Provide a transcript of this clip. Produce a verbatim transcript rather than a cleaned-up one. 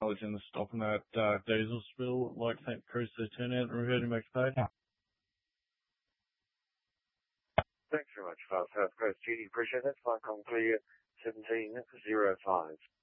in stopping that uh, diesel spill. I'd like to thank the crews for their turnout and reverting back to pay. Thanks very much, Fast South Coast Judy. Appreciate that. Flight com clear seventeen oh five.